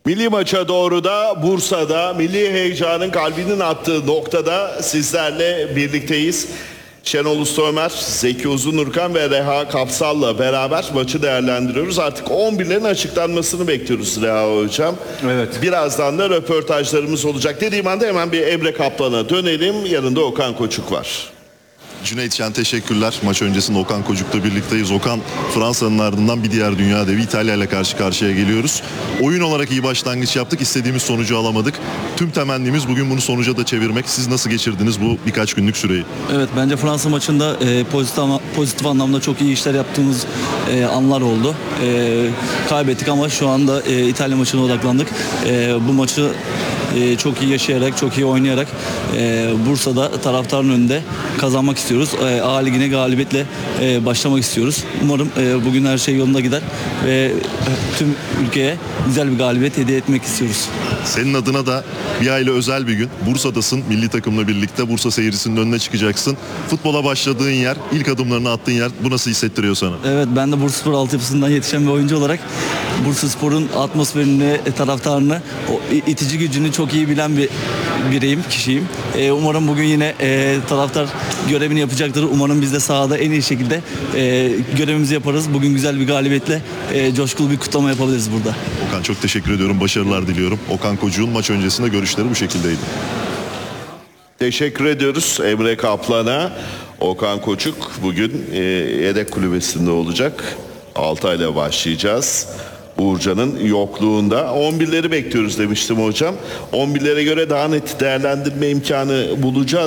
Milli maça doğru da Bursa'da milli heyecanın kalbinin attığı noktada sizlerle birlikteyiz. Şenol Usta, Zeki Uzunurkan ve Reha Kapsal'la beraber maçı değerlendiriyoruz. Artık 11'lerin açıklanmasını bekliyoruz Reha Hocam. Evet. Birazdan da röportajlarımız olacak. Dediğim anda hemen bir Emre Kaplan'a dönelim. Yanında Okan Koçuk var. Cüneyt Şen teşekkürler. Maç öncesinde Okan Kocuk'la birlikteyiz. Okan, Fransa'nın ardından bir diğer dünya devi İtalya ile karşı karşıya geliyoruz. Oyun olarak iyi başlangıç yaptık. İstediğimiz sonucu alamadık. Tüm temennimiz bugün bunu sonuca da çevirmek. Siz nasıl geçirdiniz bu birkaç günlük süreyi? Evet, bence Fransa maçında pozitif anlamda çok iyi işler yaptığımız anlar oldu. Kaybettik ama şu anda İtalya maçına odaklandık. Bu maçı çok iyi yaşayarak, çok iyi oynayarak Bursa'da taraftarın önünde kazanmak istiyoruz. A Ligi'ne galibiyetle başlamak istiyoruz. Umarım bugün her şey yolunda gider ve tüm ülkeye güzel bir galibiyet hediye etmek istiyoruz. Senin adına da bir aile özel bir gün. Bursa'dasın, milli takımla birlikte Bursa seyircisinin önüne çıkacaksın. Futbola başladığın yer, ilk adımlarını attığın yer, bu nasıl hissettiriyor sana? Evet, ben de Bursaspor altyapısından yetişen bir oyuncu olarak Bursaspor'un atmosferini, taraftarını, o itici gücünü çok iyi bilen bir bireyim, kişiyim. Umarım bugün yine taraftar görevini yapacaktır. Umarım biz de sahada en iyi şekilde görevimizi yaparız. Bugün güzel bir galibiyetle coşkulu bir kutlama yapabiliriz burada. Okan, çok teşekkür ediyorum. Başarılar diliyorum. Okan Kocuk'un maç öncesinde görüşleri bu şekildeydi. Teşekkür ediyoruz Emre Kaplan'a. Okan Koçuk bugün yedek kulübesinde olacak. Altay'la başlayacağız. Uğurcan'ın yokluğunda 11'leri bekliyoruz demiştim hocam. 11'lere göre daha net değerlendirme imkanı bulacağız.